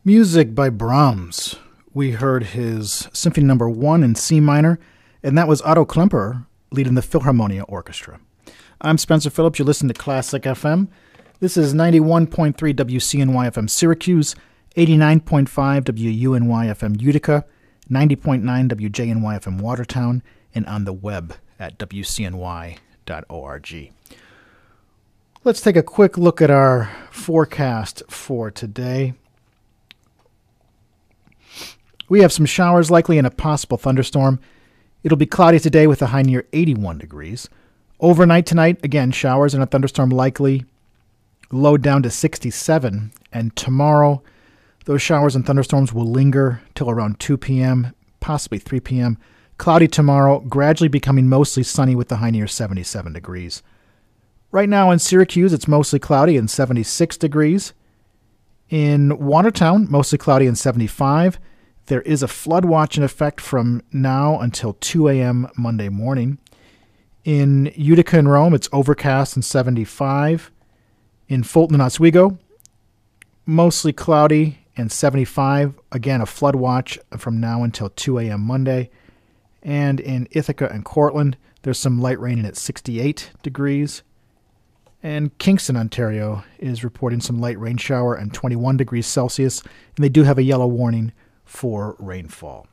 Music by Brahms. We heard his Symphony No. 1 in C minor, and that was Otto Klemperer leading the Philharmonia Orchestra. I'm Spencer Phillips. You listen to Classic FM. This is 91.3 WCNY FM Syracuse, 89.5 WUNY FM Utica, 90.9 WJNY FM Watertown, and on the web at WCNY.org. Let's take a quick look at our forecast for today. We have some showers likely and a possible thunderstorm. It'll be cloudy today with a high near 81 degrees. Overnight tonight, again, showers and a thunderstorm likely. Low down to 67. And tomorrow, those showers and thunderstorms will linger till around 2 p.m., possibly 3 p.m. Cloudy tomorrow, gradually becoming mostly sunny with a high near 77 degrees. Right now in Syracuse, it's mostly cloudy and 76 degrees. In Watertown, mostly cloudy and 75. There is a flood watch in effect from now until 2 a.m. Monday morning. In Utica and Rome, it's overcast and 75. In Fulton and Oswego, mostly cloudy and 75. Again, a flood watch from now until 2 a.m. Monday. And in Ithaca and Cortland, there's some light rain at 68 degrees. And Kingston, Ontario, is reporting some light rain shower and 21 degrees Celsius. And they do have a yellow warning for rainfall.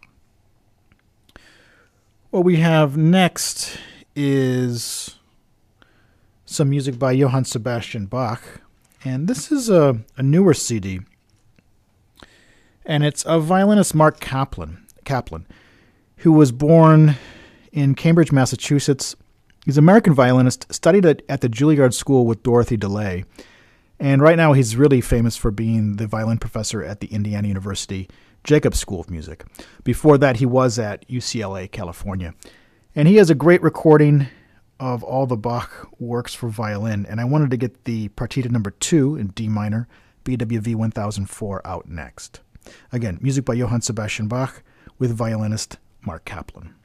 What we have next is some music by Johann Sebastian Bach. And this is a newer CD. And it's of violinist Mark Kaplan, who was born in Cambridge, Massachusetts. He's an American violinist, studied at the Juilliard School with Dorothy DeLay. And right now he's really famous for being the violin professor at the Indiana University Jacobs School of Music. Before that, he was at UCLA, California. And he has a great recording of all the Bach works for violin. And I wanted to get the Partita No. 2 in D minor, BWV 1004, out next. Again, music by Johann Sebastian Bach with violinist Mark Kaplan.